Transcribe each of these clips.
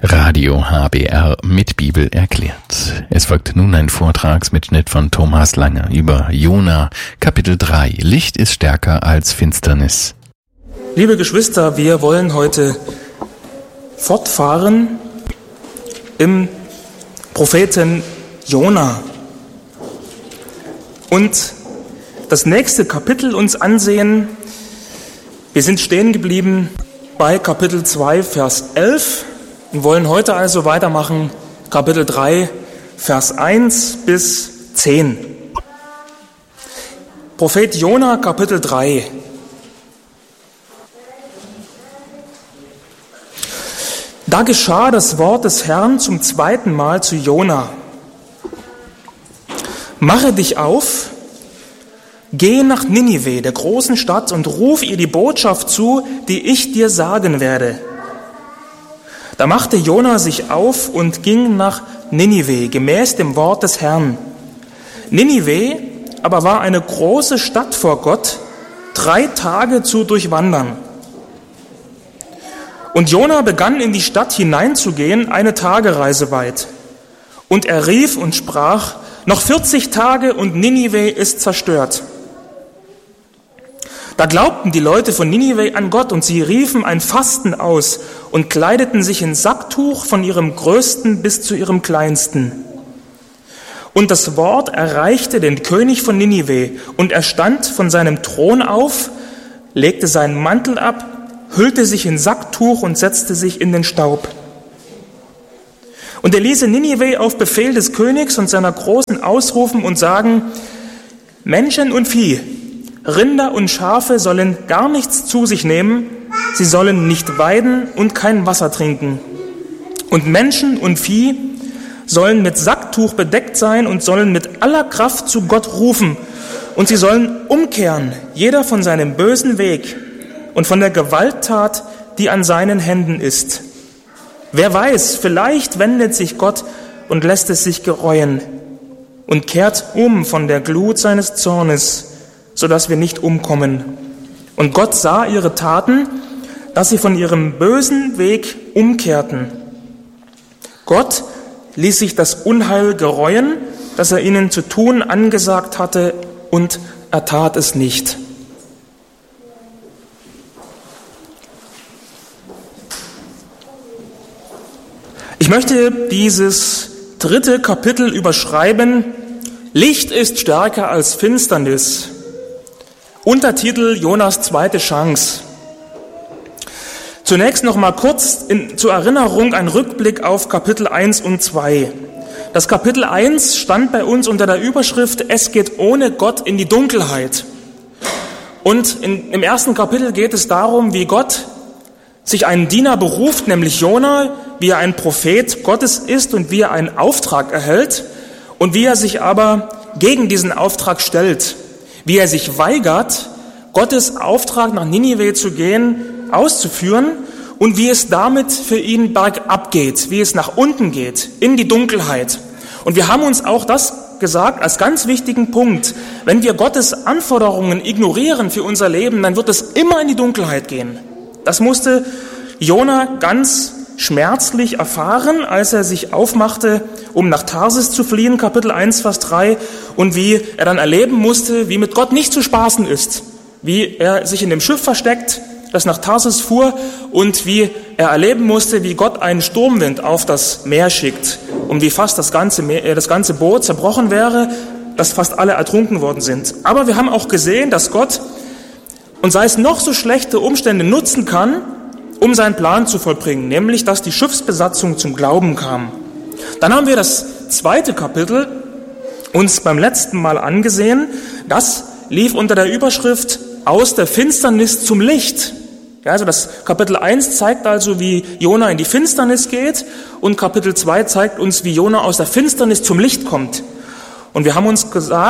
Radio HBR mit Bibel erklärt. Es folgt nun ein Vortragsmitschnitt von Thomas Lange über Jona, Kapitel 3. Licht ist stärker als Finsternis. Liebe Geschwister, wir wollen heute fortfahren im Propheten Jona und das nächste Kapitel uns ansehen. Wir sind stehen geblieben bei Kapitel 2, Vers 11 und wollen heute also weitermachen, Kapitel 3, Vers 1 bis 10. Prophet Jona, Kapitel 3. Da geschah das Wort des Herrn zum zweiten Mal zu Jona. Mache dich auf, geh nach Ninive, der großen Stadt, und ruf ihr die Botschaft zu, die ich dir sagen werde. Da machte Jona sich auf und ging nach Ninive, gemäß dem Wort des Herrn. Ninive aber war eine große Stadt vor Gott, 3 Tage zu durchwandern. Und Jona begann in die Stadt hineinzugehen, 1 Tagereise weit. Und er rief und sprach, noch 40 Tage und Ninive ist zerstört. Da glaubten die Leute von Ninive an Gott und sie riefen ein Fasten aus und kleideten sich in Sacktuch von ihrem Größten bis zu ihrem Kleinsten. Und das Wort erreichte den König von Ninive und er stand von seinem Thron auf, legte seinen Mantel ab, hüllte sich in Sacktuch und setzte sich in den Staub. Und er ließ Ninive auf Befehl des Königs und seiner Großen ausrufen und sagen, Menschen und Vieh, Rinder und Schafe sollen gar nichts zu sich nehmen, sie sollen nicht weiden und kein Wasser trinken. Und Menschen und Vieh sollen mit Sacktuch bedeckt sein und sollen mit aller Kraft zu Gott rufen. Und sie sollen umkehren, jeder von seinem bösen Weg und von der Gewalttat, die an seinen Händen ist. Wer weiß, vielleicht wendet sich Gott und lässt es sich gereuen und kehrt um von der Glut seines Zornes, sodass wir nicht umkommen. Und Gott sah ihre Taten, dass sie von ihrem bösen Weg umkehrten. Gott ließ sich das Unheil gereuen, das er ihnen zu tun angesagt hatte, und er tat es nicht. Ich möchte dieses 3. Kapitel überschreiben, Licht ist stärker als Finsternis. Untertitel Jonas zweite Chance. Zunächst noch mal kurz zur Erinnerung ein Rückblick auf Kapitel 1 und 2. Das Kapitel 1 stand bei uns unter der Überschrift Es geht ohne Gott in die Dunkelheit. Und im ersten Kapitel geht es darum, wie Gott sich einen Diener beruft, nämlich Jona, wie er ein Prophet Gottes ist und wie er einen Auftrag erhält und wie er sich aber gegen diesen Auftrag stellt. Wie er sich weigert, Gottes Auftrag nach Ninive zu gehen, auszuführen und wie es damit für ihn bergab geht, wie es nach unten geht, in die Dunkelheit. Und wir haben uns auch das gesagt als ganz wichtigen Punkt. Wenn wir Gottes Anforderungen ignorieren für unser Leben, dann wird es immer in die Dunkelheit gehen. Das musste Jona ganz schmerzlich erfahren, als er sich aufmachte, um nach Tarsis zu fliehen, Kapitel 1, Vers 3, und wie er dann erleben musste, wie mit Gott nicht zu spaßen ist, wie er sich in dem Schiff versteckt, das nach Tarsis fuhr, und wie er erleben musste, wie Gott einen Sturmwind auf das Meer schickt und wie fast das ganze Boot zerbrochen wäre, dass fast alle ertrunken worden sind. Aber wir haben auch gesehen, dass Gott, und sei es noch so schlechte Umstände, nutzen kann, um seinen Plan zu vollbringen, nämlich, dass die Schiffsbesatzung zum Glauben kam. Dann haben wir das 2. Kapitel uns beim letzten Mal angesehen. Das lief unter der Überschrift Aus der Finsternis zum Licht. Ja, also das Kapitel 1 zeigt also, wie Jona in die Finsternis geht, und Kapitel 2 zeigt uns, wie Jona aus der Finsternis zum Licht kommt. Und wir haben uns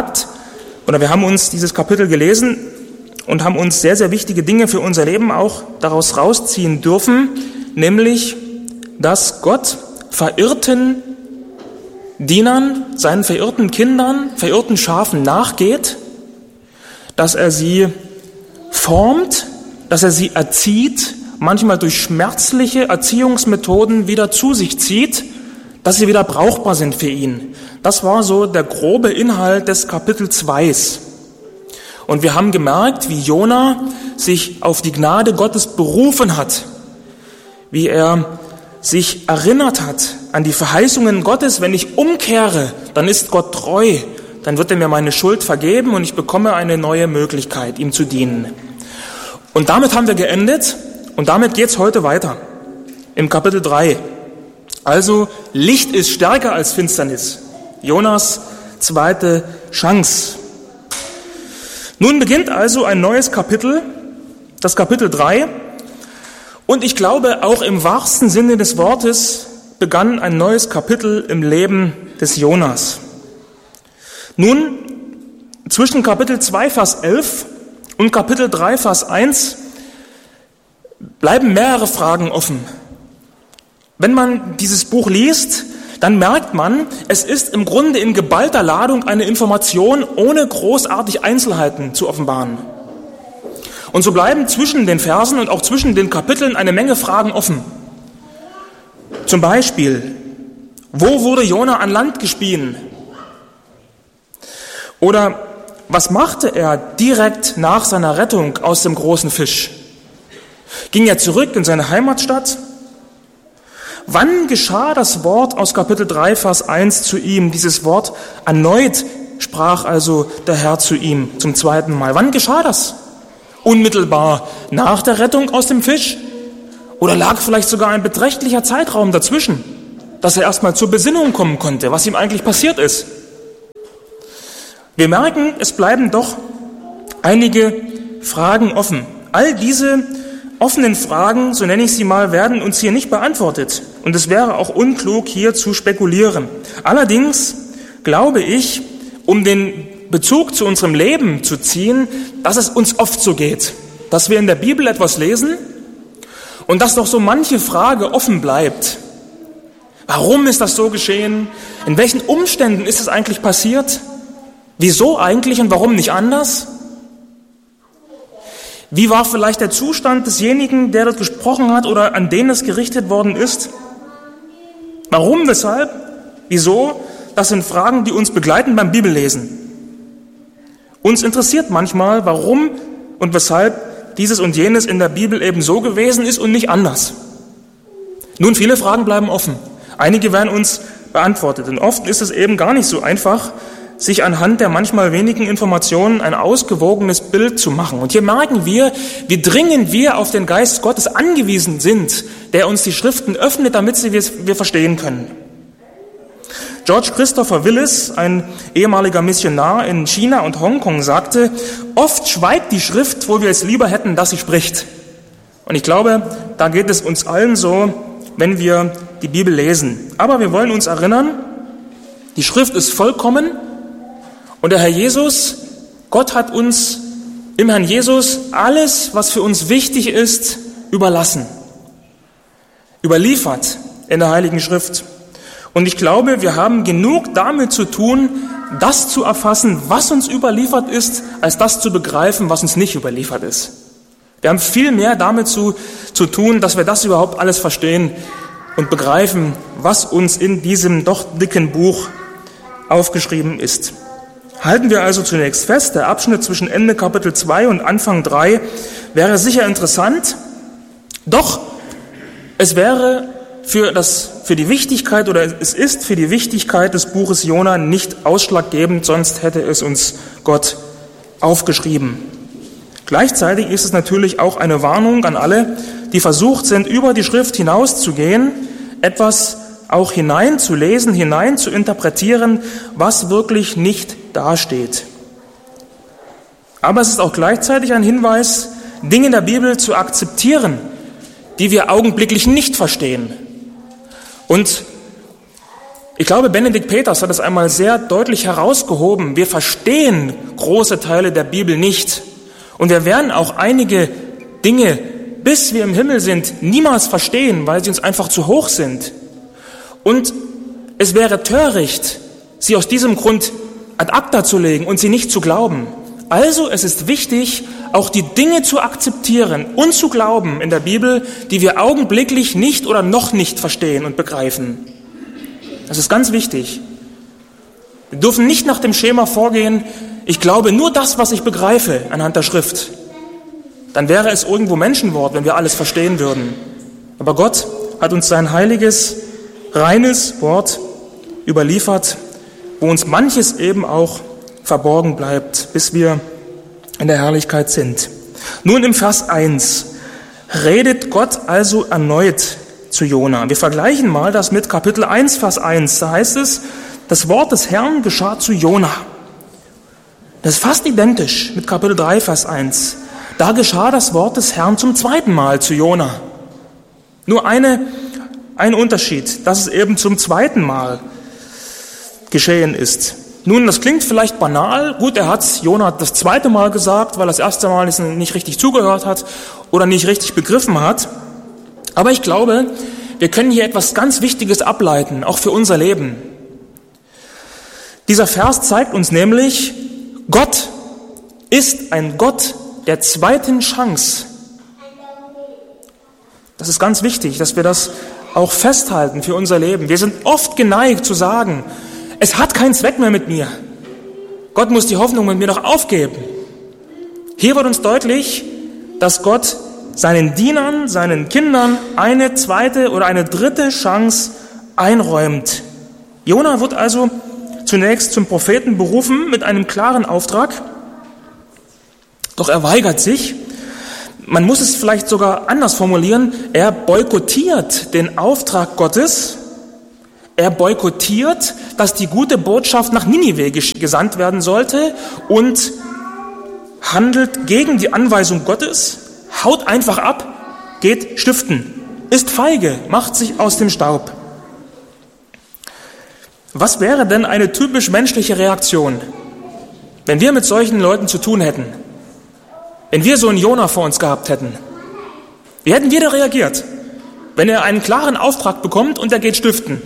dieses Kapitel gelesen und haben uns sehr, sehr wichtige Dinge für unser Leben auch daraus rausziehen dürfen, nämlich, dass Gott verirrten Dienern, seinen verirrten Kindern, verirrten Schafen nachgeht, dass er sie formt, dass er sie erzieht manchmal durch schmerzliche Erziehungsmethoden wieder zu sich zieht, dass sie wieder brauchbar sind für ihn. Das war so der grobe Inhalt des Kapitel 2. Und wir haben gemerkt, wie Jona sich auf die Gnade Gottes berufen hat, wie er sich erinnert hat an die Verheißungen Gottes: Wenn ich umkehre, dann ist Gott treu, dann wird er mir meine Schuld vergeben und ich bekomme eine neue Möglichkeit, ihm zu dienen. Und damit haben wir geendet und damit geht's heute weiter im Kapitel 3. Also Licht ist stärker als Finsternis. Jonas zweite Chance. Nun beginnt also ein neues Kapitel, das Kapitel 3. Und ich glaube, auch im wahrsten Sinne des Wortes begann ein neues Kapitel im Leben des Jonas. Nun, zwischen Kapitel 2, Vers 11 und Kapitel 3, Vers 1 bleiben mehrere Fragen offen. Wenn man dieses Buch liest, dann merkt man, es ist im Grunde in geballter Ladung eine Information, ohne großartig Einzelheiten zu offenbaren. Und so bleiben zwischen den Versen und auch zwischen den Kapiteln eine Menge Fragen offen. Zum Beispiel, wo wurde Jona an Land gespien? Oder was machte er direkt nach seiner Rettung aus dem großen Fisch? Ging er zurück in seine Heimatstadt? Wann geschah das Wort aus Kapitel 3, Vers 1 zu ihm? Dieses Wort erneut sprach also der Herr zu ihm zum zweiten Mal. Wann geschah das? Unmittelbar nach der Rettung aus dem Fisch? Oder lag vielleicht sogar ein beträchtlicher Zeitraum dazwischen, dass er erstmal zur Besinnung kommen konnte, was ihm eigentlich passiert ist? Wir merken, es bleiben doch einige Fragen offen. All diese offenen Fragen, so nenne ich sie mal, werden uns hier nicht beantwortet. Und es wäre auch unklug, hier zu spekulieren. Allerdings glaube ich, um den Bezug zu unserem Leben zu ziehen, dass es uns oft so geht, dass wir in der Bibel etwas lesen und dass doch so manche Frage offen bleibt. Warum ist das so geschehen? In welchen Umständen ist es eigentlich passiert? Wieso eigentlich und warum nicht anders? Wie war vielleicht der Zustand desjenigen, der dort gesprochen hat oder an den es gerichtet worden ist? Warum, weshalb, wieso? Das sind Fragen, die uns begleiten beim Bibellesen. Uns interessiert manchmal, warum und weshalb dieses und jenes in der Bibel eben so gewesen ist und nicht anders. Nun, viele Fragen bleiben offen. Einige werden uns beantwortet. Und oft ist es eben gar nicht so einfach, sich anhand der manchmal wenigen Informationen ein ausgewogenes Bild zu machen. Und hier merken wir, wie dringend wir auf den Geist Gottes angewiesen sind, der uns die Schriften öffnet, damit wir verstehen können. George Christopher Willis, ein ehemaliger Missionar in China und Hongkong, sagte: Oft schweigt die Schrift, wo wir es lieber hätten, dass sie spricht. Und ich glaube, da geht es uns allen so, wenn wir die Bibel lesen. Aber wir wollen uns erinnern, die Schrift ist vollkommen und der Herr Jesus, Gott hat uns im Herrn Jesus alles, was für uns wichtig ist, überlassen, überliefert in der Heiligen Schrift. Und ich glaube, wir haben genug damit zu tun, das zu erfassen, was uns überliefert ist, als das zu begreifen, was uns nicht überliefert ist. Wir haben viel mehr damit zu tun, dass wir das überhaupt alles verstehen und begreifen, was uns in diesem doch dicken Buch aufgeschrieben ist. Halten wir also zunächst fest, der Abschnitt zwischen Ende Kapitel 2 und Anfang 3 wäre sicher interessant, doch es wäre für die Wichtigkeit oder es ist für die Wichtigkeit des Buches Jona nicht ausschlaggebend, sonst hätte es uns Gott aufgeschrieben. Gleichzeitig ist es natürlich auch eine Warnung an alle, die versucht sind, über die Schrift hinauszugehen, etwas auch hineinzulesen, hineinzuinterpretieren, was wirklich nicht dasteht. Aber es ist auch gleichzeitig ein Hinweis, Dinge in der Bibel zu akzeptieren, die wir augenblicklich nicht verstehen. Und ich glaube, Benedikt Peters hat es einmal sehr deutlich herausgehoben. Wir verstehen große Teile der Bibel nicht. Und wir werden auch einige Dinge, bis wir im Himmel sind, niemals verstehen, weil sie uns einfach zu hoch sind. Und es wäre töricht, sie aus diesem Grund ad acta zu legen und sie nicht zu glauben. Also es ist wichtig, auch die Dinge zu akzeptieren und zu glauben in der Bibel, die wir augenblicklich nicht oder noch nicht verstehen und begreifen. Das ist ganz wichtig. Wir dürfen nicht nach dem Schema vorgehen, ich glaube nur das, was ich begreife anhand der Schrift. Dann wäre es irgendwo Menschenwort, wenn wir alles verstehen würden. Aber Gott hat uns sein heiliges, reines Wort überliefert, wo uns manches eben auch verborgen bleibt, bis wir in der Herrlichkeit sind. Nun im Vers 1 redet Gott also erneut zu Jona. Wir vergleichen mal das mit Kapitel 1, Vers 1. Da heißt es, das Wort des Herrn geschah zu Jona. Das ist fast identisch mit Kapitel 3, Vers 1. Da geschah das Wort des Herrn zum zweiten Mal zu Jona. Nur ein Unterschied, dass es eben zum zweiten Mal geschehen ist. Nun, das klingt vielleicht banal. Gut, er hat Jona das zweite Mal gesagt, weil er das erste Mal nicht richtig zugehört hat oder nicht richtig begriffen hat. Aber ich glaube, wir können hier etwas ganz Wichtiges ableiten, auch für unser Leben. Dieser Vers zeigt uns nämlich, Gott ist ein Gott der zweiten Chance. Das ist ganz wichtig, dass wir das auch festhalten für unser Leben. Wir sind oft geneigt zu sagen, es hat keinen Zweck mehr mit mir. Gott muss die Hoffnung mit mir noch aufgeben. Hier wird uns deutlich, dass Gott seinen Dienern, seinen Kindern eine zweite oder eine dritte Chance einräumt. Jona wird also zunächst zum Propheten berufen mit einem klaren Auftrag, doch er weigert sich. Man muss es vielleicht sogar anders formulieren, er boykottiert den Auftrag Gottes. Er boykottiert, dass die gute Botschaft nach Ninive gesandt werden sollte und handelt gegen die Anweisung Gottes, haut einfach ab, geht stiften, ist feige, macht sich aus dem Staub. Was wäre denn eine typisch menschliche Reaktion, wenn wir mit solchen Leuten zu tun hätten? Wenn wir so einen Jona vor uns gehabt hätten? Wie hätten wir da reagiert, wenn er einen klaren Auftrag bekommt und er geht stiften?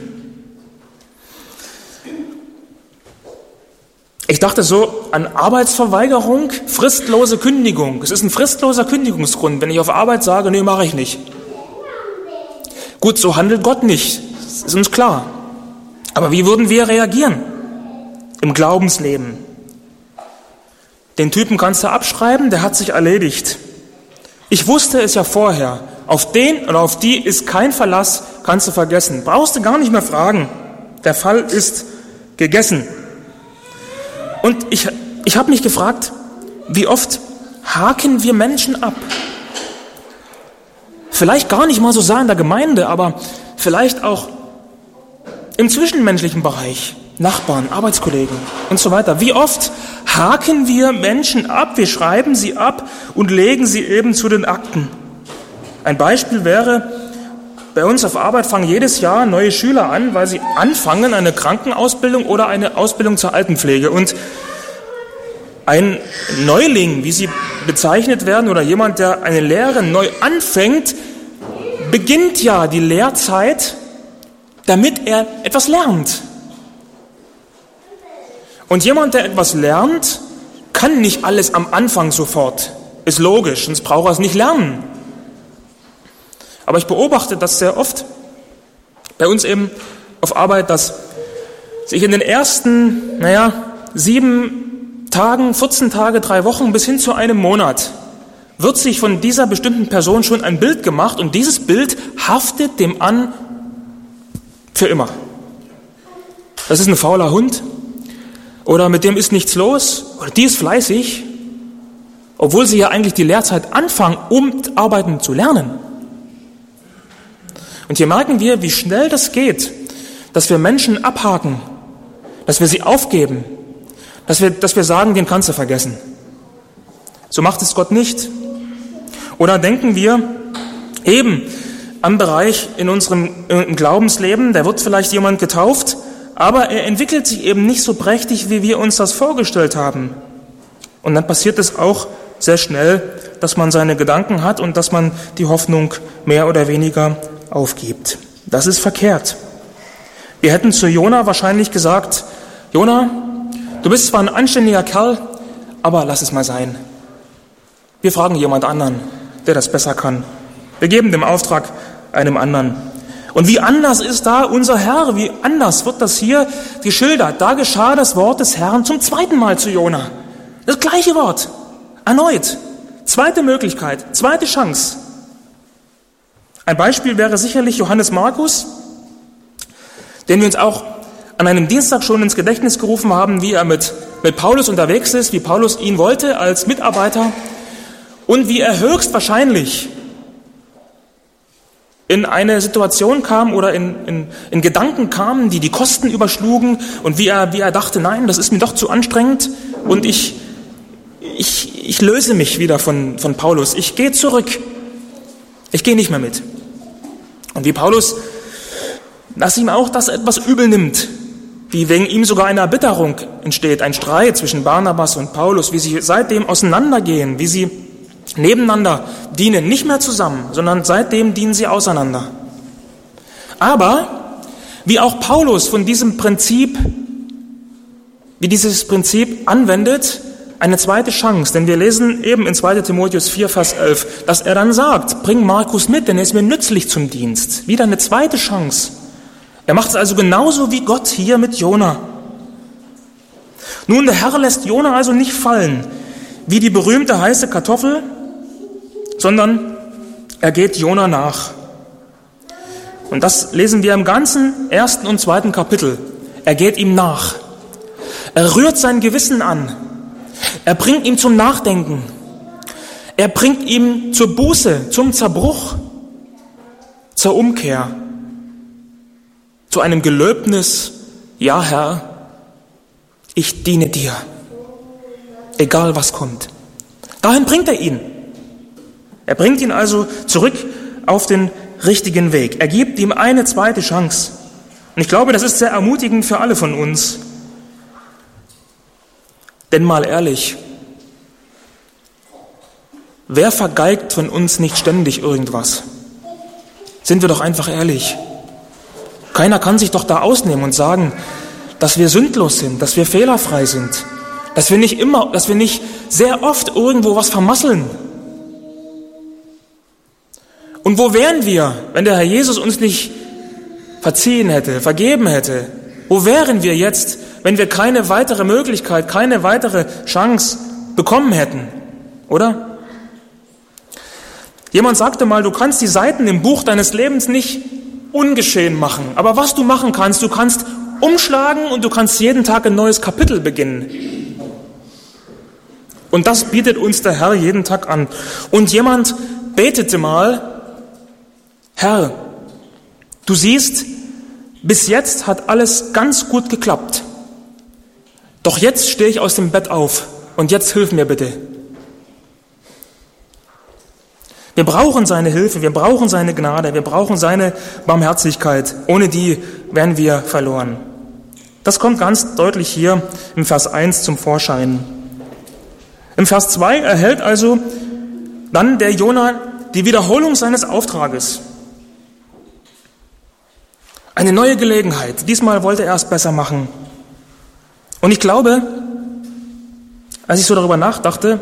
Ich dachte so an Arbeitsverweigerung, fristlose Kündigung. Es ist ein fristloser Kündigungsgrund, wenn ich auf Arbeit sage, nee, mache ich nicht. Gut, so handelt Gott nicht, das ist uns klar. Aber wie würden wir reagieren im Glaubensleben? Den Typen kannst du abschreiben, der hat sich erledigt. Ich wusste es ja vorher, auf den oder auf die ist kein Verlass, kannst du vergessen. Brauchst du gar nicht mehr fragen, der Fall ist gegessen. Und ich habe mich gefragt, wie oft haken wir Menschen ab? Vielleicht gar nicht mal so sehr in der Gemeinde, aber vielleicht auch im zwischenmenschlichen Bereich, Nachbarn, Arbeitskollegen und so weiter. Wie oft haken wir Menschen ab, wir schreiben sie ab und legen sie eben zu den Akten. Ein Beispiel wäre, bei uns auf Arbeit fangen jedes Jahr neue Schüler an, weil sie anfangen, eine Krankenausbildung oder eine Ausbildung zur Altenpflege. Und ein Neuling, wie sie bezeichnet werden, oder jemand, der eine Lehre neu anfängt, beginnt ja die Lehrzeit, damit er etwas lernt. Und jemand, der etwas lernt, kann nicht alles am Anfang sofort. Ist logisch, sonst braucht er es nicht lernen. Aber ich beobachte das sehr oft bei uns eben auf Arbeit, dass sich in den ersten, 7 Tagen, 14 Tage, 3 Wochen bis hin zu einem Monat wird sich von dieser bestimmten Person schon ein Bild gemacht und dieses Bild haftet dem an für immer. Das ist ein fauler Hund oder mit dem ist nichts los oder die ist fleißig, obwohl sie ja eigentlich die Lehrzeit anfangen, um arbeiten zu lernen. Und hier merken wir, wie schnell das geht, dass wir Menschen abhaken, dass wir sie aufgeben, dass wir sagen, den kannst du vergessen. So macht es Gott nicht. Oder denken wir eben am Bereich in unserem Glaubensleben, da wird vielleicht jemand getauft, aber er entwickelt sich eben nicht so prächtig, wie wir uns das vorgestellt haben. Und dann passiert es auch sehr schnell, dass man seine Gedanken hat und dass man die Hoffnung mehr oder weniger aufgibt. Das ist verkehrt. Wir hätten zu Jona wahrscheinlich gesagt, Jona, du bist zwar ein anständiger Kerl, aber lass es mal sein. Wir fragen jemand anderen, der das besser kann. Wir geben den Auftrag einem anderen. Und wie anders ist da unser Herr, wie anders wird das hier geschildert. Da geschah das Wort des Herrn zum zweiten Mal zu Jona. Das gleiche Wort, erneut. Zweite Möglichkeit, zweite Chance. Ein Beispiel wäre sicherlich Johannes Markus, den wir uns auch an einem Dienstag schon ins Gedächtnis gerufen haben, wie er mit Paulus unterwegs ist, wie Paulus ihn wollte als Mitarbeiter und wie er höchstwahrscheinlich in eine Situation kam oder in Gedanken kamen, die Kosten überschlugen und wie er dachte, nein, das ist mir doch zu anstrengend und ich löse mich wieder von Paulus, ich gehe zurück, ich gehe nicht mehr mit. Und wie Paulus, dass ihm auch das etwas übel nimmt, wie wegen ihm sogar eine Erbitterung entsteht, ein Streit zwischen Barnabas und Paulus, wie sie seitdem auseinandergehen, wie sie nebeneinander dienen, nicht mehr zusammen, sondern seitdem dienen sie auseinander. Aber wie auch Paulus von diesem Prinzip, wie dieses Prinzip anwendet, eine zweite Chance, denn wir lesen eben in 2. Timotheus 4, Vers 11, dass er dann sagt, bring Markus mit, denn er ist mir nützlich zum Dienst. Wieder eine zweite Chance. Er macht es also genauso wie Gott hier mit Jona. Nun, der Herr lässt Jona also nicht fallen, wie die berühmte heiße Kartoffel, sondern er geht Jona nach. Und das lesen wir im ganzen 1. und 2. Kapitel. Er geht ihm nach. Er rührt sein Gewissen an. Er bringt ihn zum Nachdenken. Er bringt ihn zur Buße, zum Zerbruch, zur Umkehr, zu einem Gelöbnis, ja Herr, ich diene dir, egal was kommt. Dahin bringt er ihn. Er bringt ihn also zurück auf den richtigen Weg. Er gibt ihm eine zweite Chance. Und ich glaube, das ist sehr ermutigend für alle von uns. Denn mal ehrlich, wer vergeigt von uns nicht ständig irgendwas? Sind wir doch einfach ehrlich. Keiner kann sich doch da ausnehmen und sagen, dass wir sündlos sind, dass wir fehlerfrei sind, dass wir nicht sehr oft irgendwo was vermasseln. Und wo wären wir, wenn der Herr Jesus uns nicht verziehen hätte, vergeben hätte? Wo wären wir jetzt, wenn wir keine weitere Möglichkeit, keine weitere Chance bekommen hätten? Oder? Jemand sagte mal, du kannst die Seiten im Buch deines Lebens nicht ungeschehen machen. Aber was du machen kannst, du kannst umschlagen und du kannst jeden Tag ein neues Kapitel beginnen. Und das bietet uns der Herr jeden Tag an. Und jemand betete mal, Herr, du siehst, bis jetzt hat alles ganz gut geklappt. Doch jetzt stehe ich aus dem Bett auf und jetzt hilf mir bitte. Wir brauchen seine Hilfe, wir brauchen seine Gnade, wir brauchen seine Barmherzigkeit. Ohne die wären wir verloren. Das kommt ganz deutlich hier im Vers 1 zum Vorschein. Im Vers 2 erhält also dann der Jona die Wiederholung seines Auftrages. Eine neue Gelegenheit. Diesmal wollte er es besser machen. Und ich glaube, als ich so darüber nachdachte,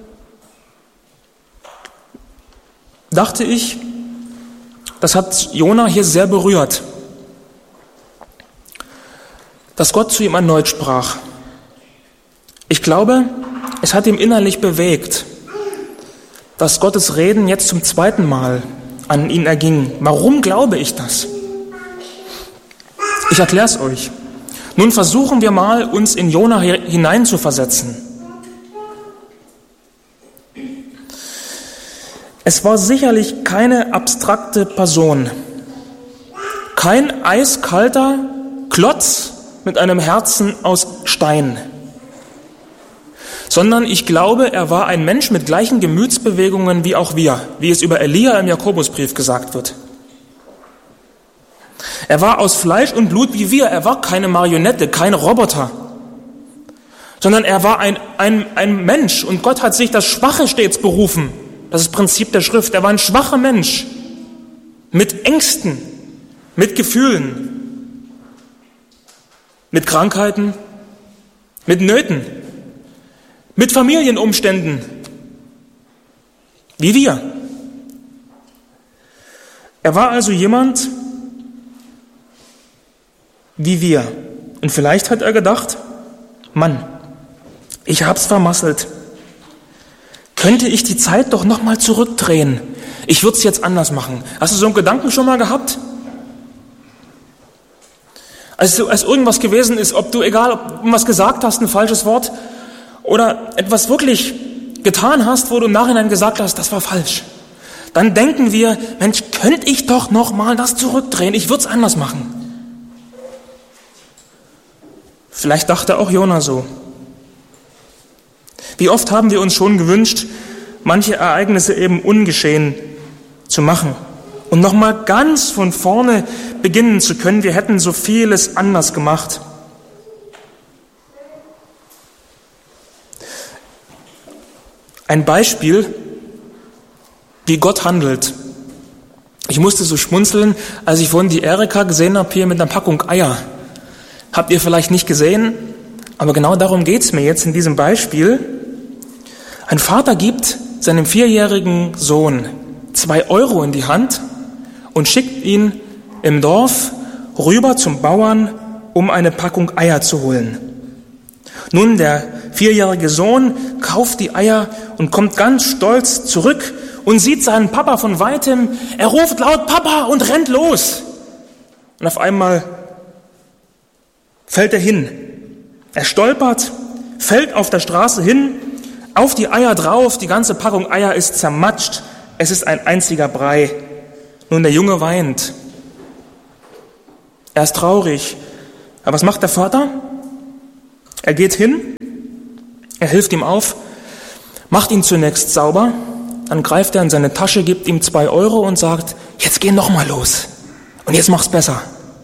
dachte ich, das hat Jona hier sehr berührt, dass Gott zu ihm erneut sprach. Ich glaube, es hat ihn innerlich bewegt, dass Gottes Reden jetzt zum zweiten Mal an ihn erging. Warum glaube ich das? Ich erkläre es euch. Nun versuchen wir mal, uns in Jona hineinzuversetzen. Es war sicherlich keine abstrakte Person, kein eiskalter Klotz mit einem Herzen aus Stein, sondern ich glaube, er war ein Mensch mit gleichen Gemütsbewegungen wie auch wir, wie es über Elia im Jakobusbrief gesagt wird. Er war aus Fleisch und Blut wie wir, er war keine Marionette, kein Roboter, sondern er war ein Mensch und Gott hat sich das Schwache stets berufen. Das ist das Prinzip der Schrift. Er war ein schwacher Mensch mit Ängsten, mit Gefühlen, mit Krankheiten, mit Nöten, mit Familienumständen, wie wir. Er war also jemand wie wir. Und vielleicht hat er gedacht, Mann, ich hab's vermasselt. Könnte ich die Zeit doch nochmal zurückdrehen? Ich würde es jetzt anders machen. Hast du so einen Gedanken schon mal gehabt? Als irgendwas gewesen ist, ob du, egal ob du was gesagt hast, ein falsches Wort, oder etwas wirklich getan hast, wo du im Nachhinein gesagt hast, das war falsch. Dann denken wir, Mensch, könnte ich doch nochmal das zurückdrehen? Ich würde es anders machen. Vielleicht dachte auch Jona so. Wie oft haben wir uns schon gewünscht, manche Ereignisse eben ungeschehen zu machen und nochmal ganz von vorne beginnen zu können. Wir hätten so vieles anders gemacht. Ein Beispiel, wie Gott handelt. Ich musste so schmunzeln, als ich vorhin die Erika gesehen habe, hier mit einer Packung Eier. Habt ihr vielleicht nicht gesehen, aber genau darum geht's mir jetzt in diesem Beispiel. Ein Vater gibt seinem 4-jährigen Sohn 2 Euro in die Hand und schickt ihn im Dorf rüber zum Bauern, um eine Packung Eier zu holen. Nun, der 4-jährige Sohn kauft die Eier und kommt ganz stolz zurück und sieht seinen Papa von Weitem. Er ruft laut Papa und rennt los. Und auf einmal fällt er hin. Er stolpert, fällt auf der Straße hin, auf die Eier drauf, die ganze Packung Eier ist zermatscht, es ist ein einziger Brei. Nun, der Junge weint. Er ist traurig. Aber was macht der Vater? Er geht hin, er hilft ihm auf, macht ihn zunächst sauber, dann greift er in seine Tasche, gibt ihm 2 Euro und sagt, jetzt geh noch mal los und jetzt mach's besser.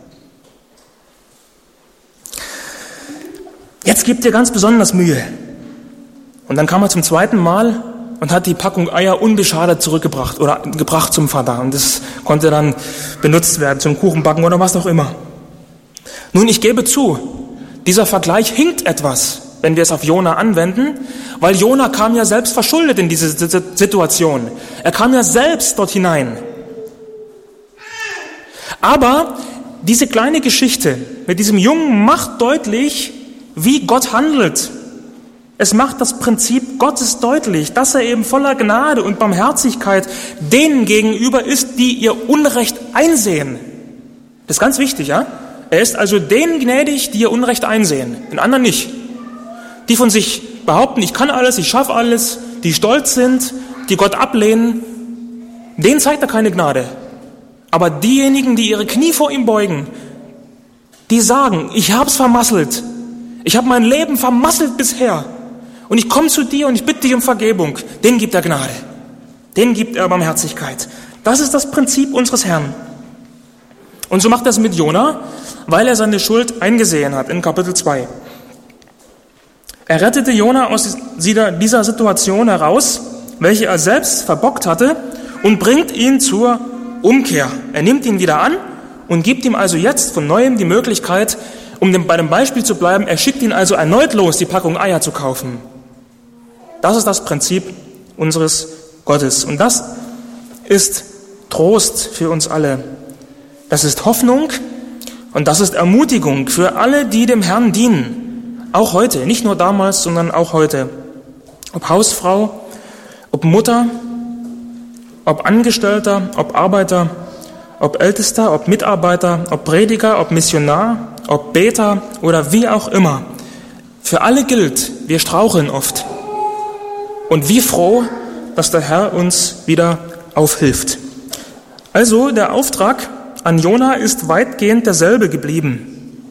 Jetzt gib dir ganz besonders Mühe. Und dann kam er zum 2. Mal und hat die Packung Eier unbeschadet zurückgebracht oder gebracht zum Vater. Und das konnte dann benutzt werden zum Kuchenbacken oder was auch immer. Nun, ich gebe zu, dieser Vergleich hinkt etwas, wenn wir es auf Jona anwenden, weil Jona kam ja selbst verschuldet in diese Situation. Er kam ja selbst dort hinein. Aber diese kleine Geschichte mit diesem Jungen macht deutlich, wie Gott handelt. Es macht das Prinzip Gottes deutlich, dass er eben voller Gnade und Barmherzigkeit denen gegenüber ist, die ihr Unrecht einsehen. Das ist ganz wichtig, ja? Er ist also denen gnädig, die ihr Unrecht einsehen, den anderen nicht. Die von sich behaupten, ich kann alles, ich schaffe alles, die stolz sind, die Gott ablehnen, denen zeigt er keine Gnade. Aber diejenigen, die ihre Knie vor ihm beugen, die sagen, ich hab's vermasselt, ich habe mein Leben vermasselt bisher und ich komme zu dir und ich bitte dich um Vergebung, denen gibt er Gnade, denen gibt er Barmherzigkeit. Das ist das Prinzip unseres Herrn. Und so macht er es mit Jona, weil er seine Schuld eingesehen hat in Kapitel 2. Er rettete Jona aus dieser Situation heraus, welche er selbst verbockt hatte, und bringt ihn zur Umkehr. Er nimmt ihn wieder an und gibt ihm also jetzt von Neuem die Möglichkeit, bei dem Beispiel zu bleiben, er schickt ihn also erneut los, die Packung Eier zu kaufen. Das ist das Prinzip unseres Gottes. Und das ist Trost für uns alle. Das ist Hoffnung und das ist Ermutigung für alle, die dem Herrn dienen. Auch heute, nicht nur damals, sondern auch heute. Ob Hausfrau, ob Mutter, ob Angestellter, ob Arbeiter, ob Ältester, ob Mitarbeiter, ob Prediger, ob Missionar, ob Beter oder wie auch immer. Für alle gilt, wir straucheln oft. Und wie froh, dass der Herr uns wieder aufhilft. Also der Auftrag an Jona ist weitgehend derselbe geblieben.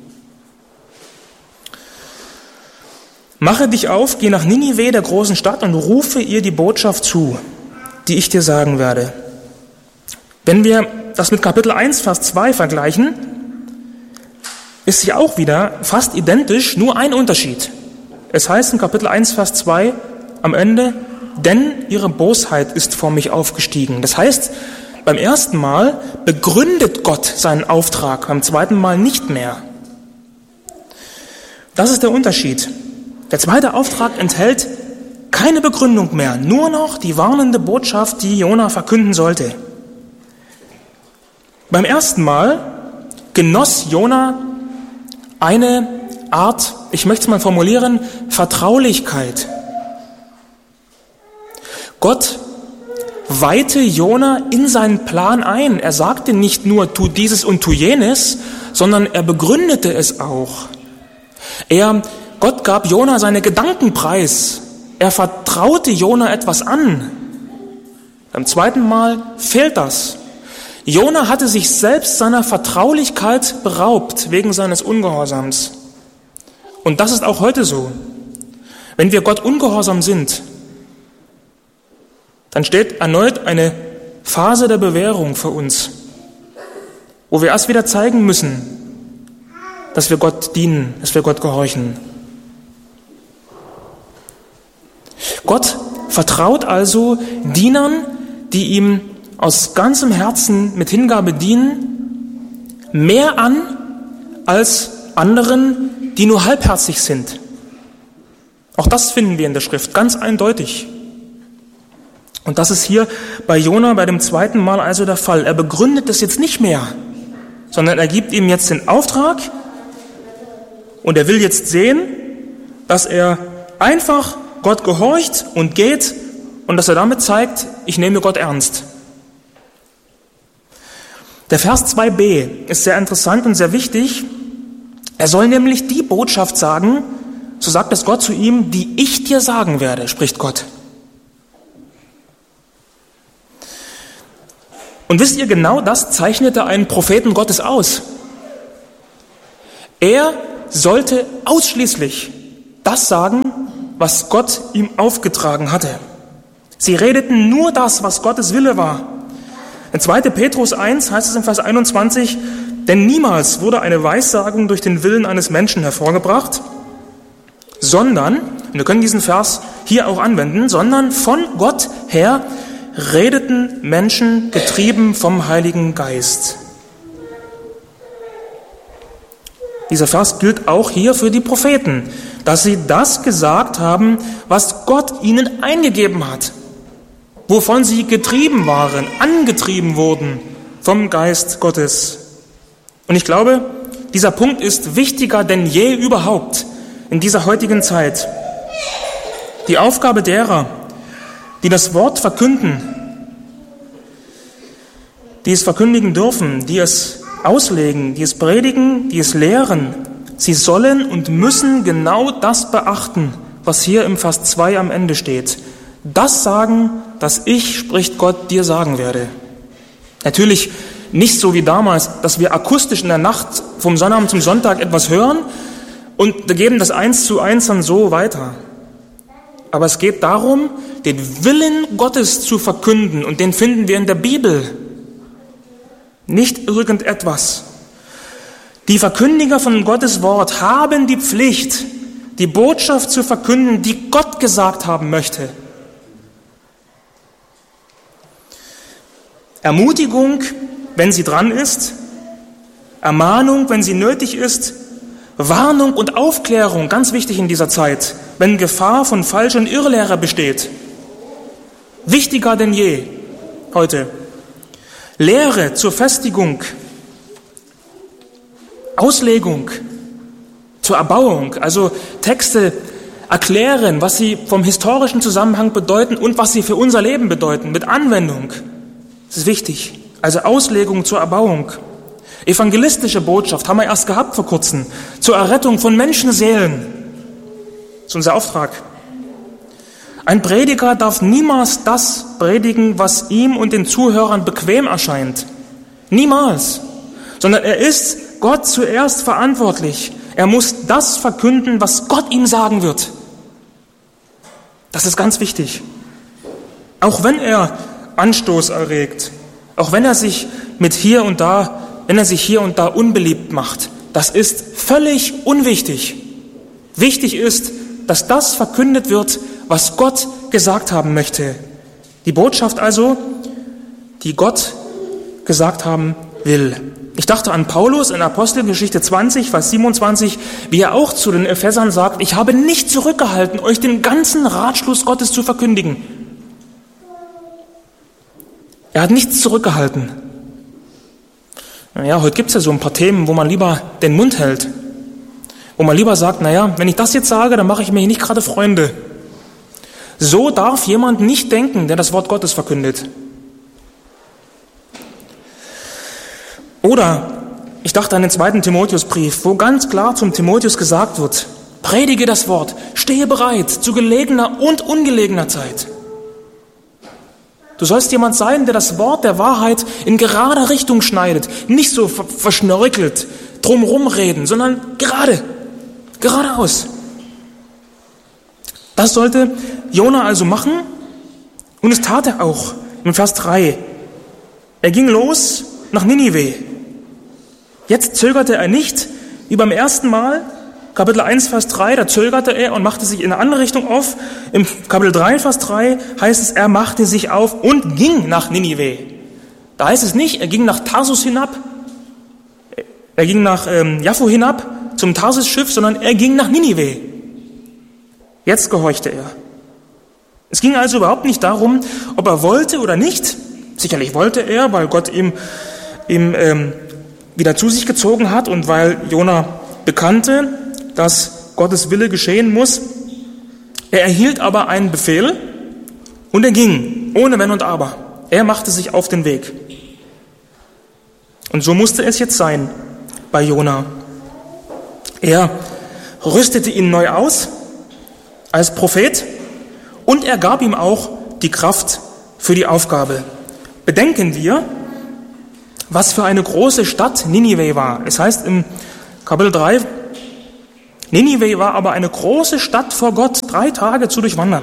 Mache dich auf, geh nach Ninive, der großen Stadt, und rufe ihr die Botschaft zu, die ich dir sagen werde. Wenn wir das mit Kapitel 1, Vers 2 vergleichen, ist sie auch wieder fast identisch, nur ein Unterschied. Es heißt in Kapitel 1, Vers 2 am Ende, denn ihre Bosheit ist vor mich aufgestiegen. Das heißt, beim ersten Mal begründet Gott seinen Auftrag, beim zweiten Mal nicht mehr. Das ist der Unterschied. Der zweite Auftrag enthält Keine Begründung mehr, nur noch die warnende Botschaft, die Jona verkünden sollte. Beim ersten Mal genoss Jona eine Art, ich möchte es mal formulieren, Vertraulichkeit. Gott weihte Jona in seinen Plan ein. Er sagte nicht nur, tu dieses und tu jenes, sondern er begründete es auch. Gott gab Jona seine Gedanken preis. Er vertraute Jona etwas an. Beim zweiten Mal fehlt das. Jona hatte sich selbst seiner Vertraulichkeit beraubt wegen seines Ungehorsams. Und das ist auch heute so. Wenn wir Gott ungehorsam sind, dann steht erneut eine Phase der Bewährung für uns, wo wir erst wieder zeigen müssen, dass wir Gott dienen, dass wir Gott gehorchen. Gott vertraut also Dienern, die ihm aus ganzem Herzen mit Hingabe dienen, mehr an als anderen, die nur halbherzig sind. Auch das finden wir in der Schrift ganz eindeutig. Und das ist hier bei Jona bei dem zweiten Mal also der Fall. Er begründet es jetzt nicht mehr, sondern er gibt ihm jetzt den Auftrag und er will jetzt sehen, dass er einfach Gott gehorcht und geht und dass er damit zeigt, ich nehme Gott ernst. Der Vers 2b ist sehr interessant und sehr wichtig. Er soll nämlich die Botschaft sagen, so sagt es Gott zu ihm, die ich dir sagen werde, spricht Gott. Und wisst ihr, genau das zeichnete einen Propheten Gottes aus. Er sollte ausschließlich das sagen, was Gott ihm aufgetragen hatte. Sie redeten nur das, was Gottes Wille war. In 2. Petrus 1 heißt es in Vers 21, denn niemals wurde eine Weissagung durch den Willen eines Menschen hervorgebracht, sondern, und wir können diesen Vers hier auch anwenden, sondern von Gott her redeten Menschen getrieben vom Heiligen Geist. Dieser Vers gilt auch hier für die Propheten, dass sie das gesagt haben, was Gott ihnen eingegeben hat, wovon sie getrieben waren, angetrieben wurden vom Geist Gottes. Und ich glaube, dieser Punkt ist wichtiger denn je überhaupt in dieser heutigen Zeit. Die Aufgabe derer, die das Wort verkünden, die es verkündigen dürfen, die es auslegen, die es predigen, die es lehren, sie sollen und müssen genau das beachten, was hier im Vers 2 am Ende steht. Das sagen, das ich, spricht Gott, dir sagen werde. Natürlich nicht so wie damals, dass wir akustisch in der Nacht vom Sonnabend zum Sonntag etwas hören und geben das 1:1 dann so weiter. Aber es geht darum, den Willen Gottes zu verkünden und den finden wir in der Bibel. Nicht irgendetwas. Die Verkündiger von Gottes Wort haben die Pflicht, die Botschaft zu verkünden, die Gott gesagt haben möchte. Ermutigung, wenn sie dran ist, Ermahnung, wenn sie nötig ist, Warnung und Aufklärung, ganz wichtig in dieser Zeit, wenn Gefahr von Falsch- und Irrlehre besteht. Wichtiger denn je heute. Lehre zur Festigung, Auslegung, zur Erbauung, also Texte erklären, was sie vom historischen Zusammenhang bedeuten und was sie für unser Leben bedeuten, mit Anwendung. Das ist wichtig. Also Auslegung zur Erbauung. Evangelistische Botschaft haben wir erst gehabt vor kurzem, zur Errettung von Menschenseelen. Das ist unser Auftrag. Ein Prediger darf niemals das predigen, was ihm und den Zuhörern bequem erscheint. Niemals. Sondern er ist Gott zuerst verantwortlich. Er muss das verkünden, was Gott ihm sagen wird. Das ist ganz wichtig. Auch wenn er Anstoß erregt, auch wenn er sich hier und da unbeliebt macht, das ist völlig unwichtig. Wichtig ist, dass das verkündet wird, was Gott gesagt haben möchte. Die Botschaft also, die Gott gesagt haben will. Ich dachte an Paulus in Apostelgeschichte 20, Vers 27, wie er auch zu den Ephesern sagt, ich habe nicht zurückgehalten, euch den ganzen Ratschluss Gottes zu verkündigen. Er hat nichts zurückgehalten. Naja, heute gibt es ja so ein paar Themen, wo man lieber den Mund hält. Wo man lieber sagt, naja, wenn ich das jetzt sage, dann mache ich mir nicht gerade Freunde. So darf jemand nicht denken, der das Wort Gottes verkündet. Oder ich dachte an den 2. Timotheusbrief, wo ganz klar zum Timotheus gesagt wird, predige das Wort, stehe bereit zu gelegener und ungelegener Zeit. Du sollst jemand sein, der das Wort der Wahrheit in gerader Richtung schneidet, nicht so verschnörkelt, drumherum reden, sondern geradeaus. Das sollte Jona also machen und es tat er auch. Im Vers 3. Er ging los nach Ninive. Jetzt zögerte er nicht, wie beim ersten Mal, Kapitel 1, Vers 3, da zögerte er und machte sich in eine andere Richtung auf. Im Kapitel 3, Vers 3 heißt es, er machte sich auf und ging nach Ninive. Da heißt es nicht, er ging nach Tarsus hinab, er ging nach Jaffo hinab zum Tarsus-Schiff, sondern er ging nach Ninive. Jetzt gehorchte er. Es ging also überhaupt nicht darum, ob er wollte oder nicht. Sicherlich wollte er, weil Gott ihm wieder zu sich gezogen hat und weil Jona bekannte, dass Gottes Wille geschehen muss. Er erhielt aber einen Befehl und er ging, ohne Wenn und Aber. Er machte sich auf den Weg. Und so musste es jetzt sein bei Jona. Er rüstete ihn neu aus als Prophet und er gab ihm auch die Kraft für die Aufgabe. Bedenken wir, was für eine große Stadt Ninive war. Es heißt im Kapitel 3, Ninive war aber eine große Stadt vor Gott, 3 Tage zu durchwandern.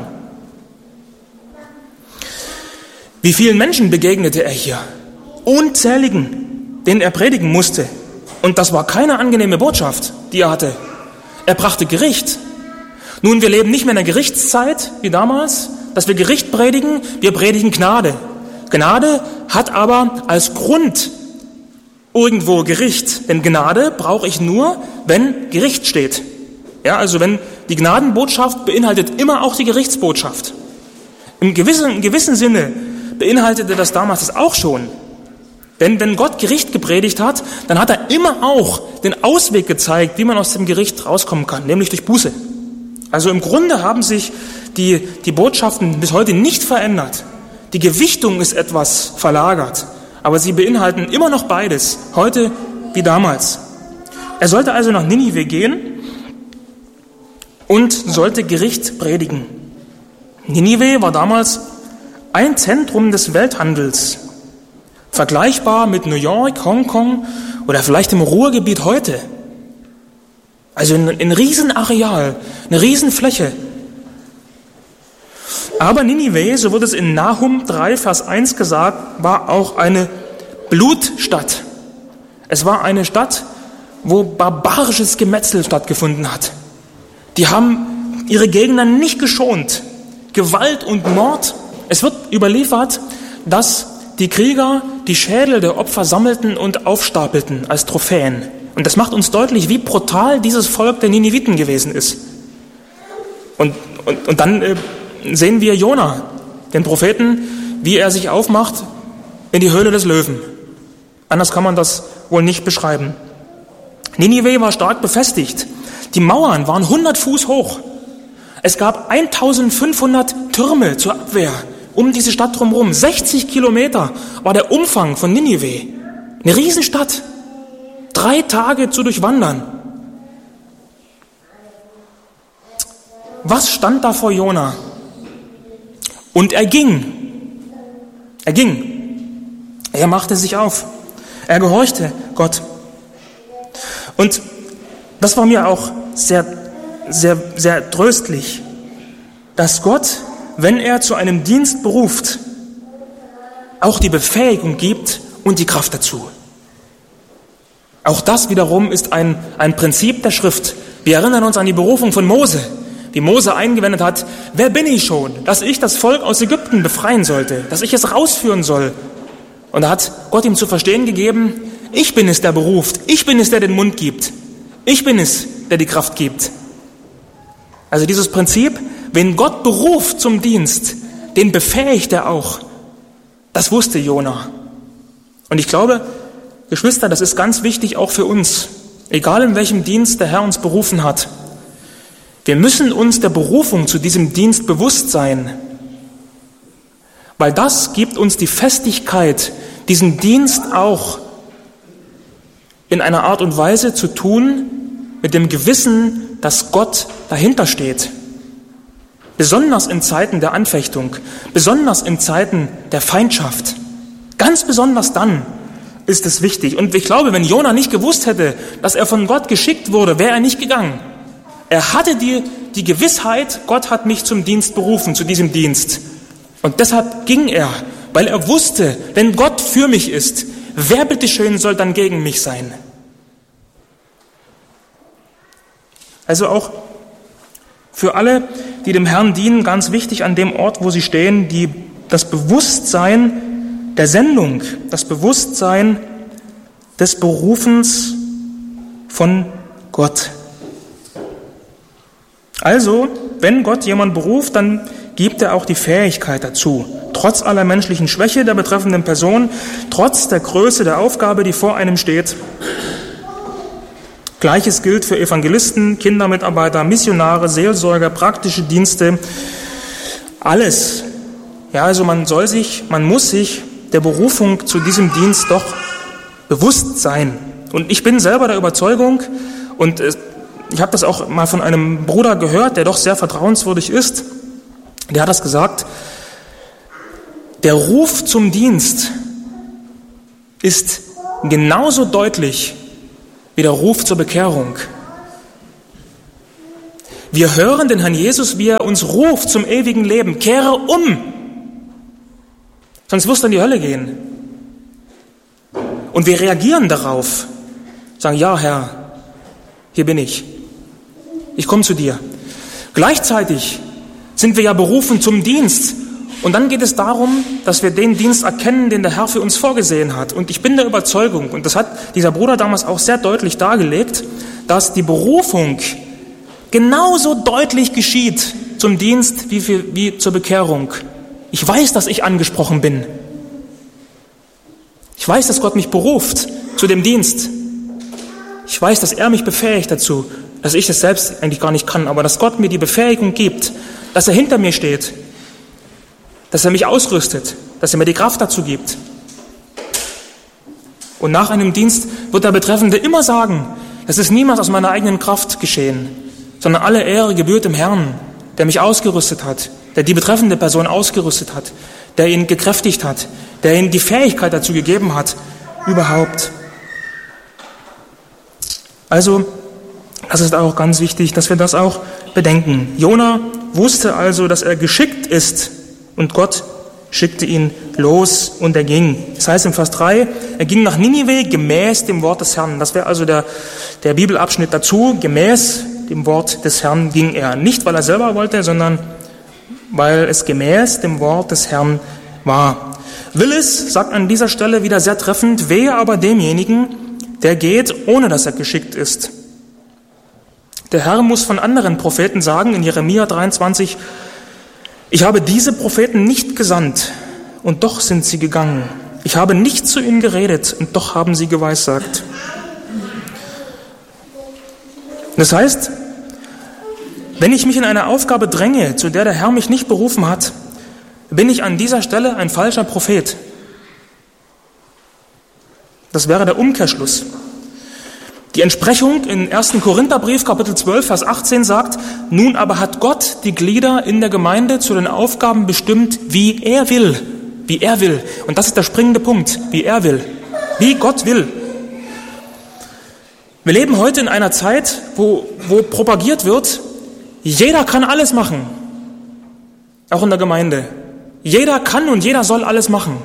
Wie vielen Menschen begegnete er hier? Unzähligen, denen er predigen musste. Und das war keine angenehme Botschaft, die er hatte. Er brachte Gericht. Nun, wir leben nicht mehr in der Gerichtszeit wie damals, dass wir Gericht predigen, wir predigen Gnade. Gnade hat aber als Grund irgendwo Gericht. Denn Gnade brauche ich nur, wenn Gericht steht. Ja, also wenn die Gnadenbotschaft beinhaltet immer auch die Gerichtsbotschaft. Im gewissen Sinne beinhaltete das damals das auch schon. Denn wenn Gott Gericht gepredigt hat, dann hat er immer auch den Ausweg gezeigt, wie man aus dem Gericht rauskommen kann, nämlich durch Buße. Also im Grunde haben sich die Botschaften bis heute nicht verändert. Die Gewichtung ist etwas verlagert, aber sie beinhalten immer noch beides, heute wie damals. Er sollte also nach Ninive gehen und sollte Gericht predigen. Ninive war damals ein Zentrum des Welthandels, vergleichbar mit New York, Hongkong oder vielleicht im Ruhrgebiet heute. Also ein Riesenareal, eine Riesenfläche. Aber Ninive, so wird es in Nahum 3, Vers 1 gesagt, war auch eine Blutstadt. Es war eine Stadt, wo barbarisches Gemetzel stattgefunden hat. Die haben ihre Gegner nicht geschont. Gewalt und Mord. Es wird überliefert, dass die Krieger die Schädel der Opfer sammelten und aufstapelten als Trophäen. Und das macht uns deutlich, wie brutal dieses Volk der Niniviten gewesen ist. Und dann sehen wir Jona, den Propheten, wie er sich aufmacht in die Höhle des Löwen. Anders kann man das wohl nicht beschreiben. Ninive war stark befestigt. Die Mauern waren 100 Fuß hoch. Es gab 1500 Türme zur Abwehr um diese Stadt drumherum. 60 Kilometer war der Umfang von Ninive. Eine Riesenstadt. 3 Tage zu durchwandern. Was stand da vor Jona? Und er ging. Er machte sich auf. Er gehorchte Gott. Und das war mir auch sehr, sehr, sehr tröstlich, dass Gott, wenn er zu einem Dienst beruft, auch die Befähigung gibt und die Kraft dazu. Auch das wiederum ist ein Prinzip der Schrift. Wir erinnern uns an die Berufung von Mose, wie Mose eingewendet hat, wer bin ich schon, dass ich das Volk aus Ägypten befreien sollte, dass ich es rausführen soll. Und da hat Gott ihm zu verstehen gegeben, Ich bin es, der beruft. Ich bin es, der den Mund gibt. Ich bin es, der die Kraft gibt. Also dieses Prinzip, wenn Gott beruft zum Dienst, den befähigt er auch. Das wusste Jona. Und ich glaube, Geschwister, das ist ganz wichtig auch für uns. Egal in welchem Dienst der Herr uns berufen hat. Wir müssen uns der Berufung zu diesem Dienst bewusst sein. Weil das gibt uns die Festigkeit, diesen Dienst auch in einer Art und Weise zu tun, mit dem Gewissen, dass Gott dahinter steht. Besonders in Zeiten der Anfechtung, besonders in Zeiten der Feindschaft. Ganz besonders dann ist es wichtig. Und ich glaube, wenn Jona nicht gewusst hätte, dass er von Gott geschickt wurde, wäre er nicht gegangen. Er hatte die Gewissheit, Gott hat mich zum Dienst berufen, zu diesem Dienst. Und deshalb ging er, weil er wusste, wenn Gott für mich ist, wer bitteschön soll dann gegen mich sein? Also auch für alle, die dem Herrn dienen, ganz wichtig an dem Ort, wo sie stehen, das Bewusstsein der Sendung, das Bewusstsein des Berufens von Gott. Also, wenn Gott jemand beruft, dann gibt er auch die Fähigkeit dazu. Trotz aller menschlichen Schwäche der betreffenden Person, trotz der Größe der Aufgabe, die vor einem steht. Gleiches gilt für Evangelisten, Kindermitarbeiter, Missionare, Seelsorger, praktische Dienste. Alles. Ja, also man muss sich der Berufung zu diesem Dienst doch bewusst sein. Und ich bin selber der Überzeugung, und ich habe das auch mal von einem Bruder gehört, der doch sehr vertrauenswürdig ist, der hat das gesagt, der Ruf zum Dienst ist genauso deutlich wie der Ruf zur Bekehrung. Wir hören den Herrn Jesus, wie er uns ruft zum ewigen Leben. Kehre um, sonst wirst du in die Hölle gehen. Und wir reagieren darauf, sagen, ja Herr, hier bin ich. Ich komme zu dir. Gleichzeitig sind wir ja berufen zum Dienst. Und dann geht es darum, dass wir den Dienst erkennen, den der Herr für uns vorgesehen hat. Und ich bin der Überzeugung, und das hat dieser Bruder damals auch sehr deutlich dargelegt, dass die Berufung genauso deutlich geschieht zum Dienst wie zur Bekehrung. Ich weiß, dass ich angesprochen bin. Ich weiß, dass Gott mich beruft zu dem Dienst. Ich weiß, dass er mich befähigt dazu, dass ich es selbst eigentlich gar nicht kann, aber dass Gott mir die Befähigung gibt, dass er hinter mir steht, dass er mich ausrüstet, dass er mir die Kraft dazu gibt. Und nach einem Dienst wird der Betreffende immer sagen, das ist niemals aus meiner eigenen Kraft geschehen, sondern alle Ehre gebührt dem Herrn, der mich ausgerüstet hat, der die betreffende Person ausgerüstet hat, der ihn gekräftigt hat, der ihm die Fähigkeit dazu gegeben hat, überhaupt. Also, das ist auch ganz wichtig, dass wir das auch bedenken. Jona wusste also, dass er geschickt ist und Gott schickte ihn los und er ging. Das heißt im Vers 3, er ging nach Ninive gemäß dem Wort des Herrn. Das wäre also der Bibelabschnitt dazu. Gemäß dem Wort des Herrn ging er. Nicht, weil er selber wollte, sondern weil es gemäß dem Wort des Herrn war. Willis sagt an dieser Stelle wieder sehr treffend, wehe aber demjenigen, der geht, ohne dass er geschickt ist. Der Herr muss von anderen Propheten sagen, in Jeremia 23, ich habe diese Propheten nicht gesandt, und doch sind sie gegangen. Ich habe nicht zu ihnen geredet, und doch haben sie geweissagt. Das heißt, wenn ich mich in eine Aufgabe dränge, zu der der Herr mich nicht berufen hat, bin ich an dieser Stelle ein falscher Prophet. Das wäre der Umkehrschluss. Die Entsprechung in 1. Korintherbrief, Kapitel 12, Vers 18 sagt, nun aber hat Gott die Glieder in der Gemeinde zu den Aufgaben bestimmt, wie er will. Wie er will. Und das ist der springende Punkt, wie er will. Wie Gott will. Wir leben heute in einer Zeit, wo propagiert wird, jeder kann alles machen. Auch in der Gemeinde. Jeder kann und jeder soll alles machen.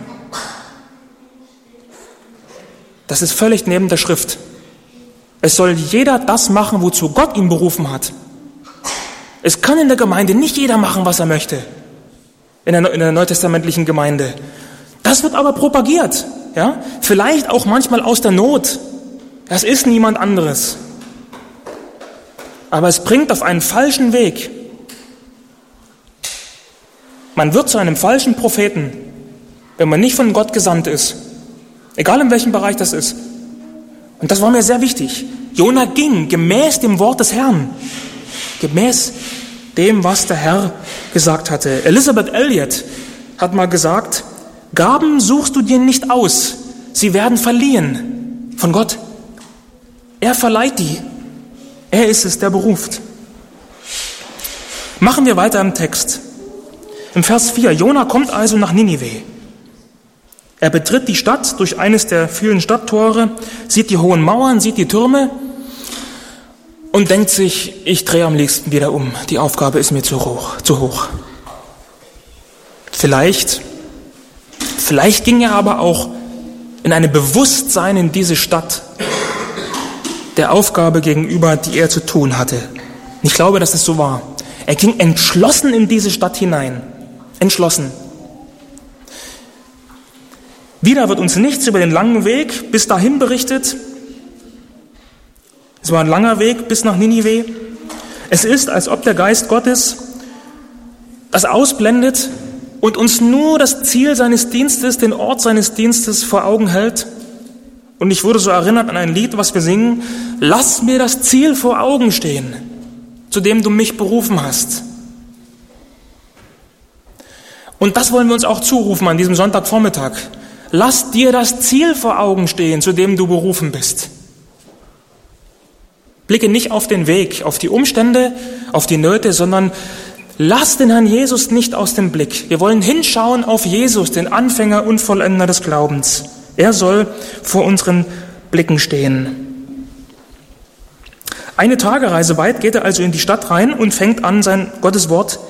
Das ist völlig neben der Schrift. Es soll jeder das machen, wozu Gott ihn berufen hat. Es kann in der Gemeinde nicht jeder machen, was er möchte. In der neutestamentlichen Gemeinde. Das wird aber propagiert. ja, vielleicht auch manchmal aus der Not. Das ist niemand anderes. Aber es bringt auf einen falschen Weg. Man wird zu einem falschen Propheten, wenn man nicht von Gott gesandt ist. Egal in welchem Bereich das ist. Und das war mir sehr wichtig. Jona ging gemäß dem Wort des Herrn. Gemäß dem, was der Herr gesagt hatte. Elisabeth Elliot hat mal gesagt, Gaben suchst du dir nicht aus. Sie werden verliehen von Gott. Er verleiht die. Er ist es, der beruft. Machen wir weiter im Text. Im Vers 4, Jona kommt also nach Ninive. Er betritt die Stadt durch eines der vielen Stadttore, sieht die hohen Mauern, sieht die Türme und denkt sich, ich drehe am liebsten wieder um. Die Aufgabe ist mir zu hoch. Vielleicht ging er aber auch in einem Bewusstsein in diese Stadt der Aufgabe gegenüber, die er zu tun hatte. Ich glaube, dass es so war. Er ging entschlossen in diese Stadt hinein. Entschlossen. Wieder wird uns nichts über den langen Weg bis dahin berichtet. Es war ein langer Weg bis nach Ninive. Es ist, als ob der Geist Gottes das ausblendet und uns nur das Ziel seines Dienstes, den Ort seines Dienstes vor Augen hält. Und ich wurde so erinnert an ein Lied, was wir singen. Lass mir das Ziel vor Augen stehen, zu dem du mich berufen hast. Und das wollen wir uns auch zurufen an diesem Sonntagvormittag. Lass dir das Ziel vor Augen stehen, zu dem du berufen bist. Blicke nicht auf den Weg, auf die Umstände, auf die Nöte, sondern lass den Herrn Jesus nicht aus dem Blick. Wir wollen hinschauen auf Jesus, den Anfänger und Vollender des Glaubens. Er soll vor unseren Blicken stehen. Eine Tagereise weit geht er also in die Stadt rein und fängt an, sein Gottes Wort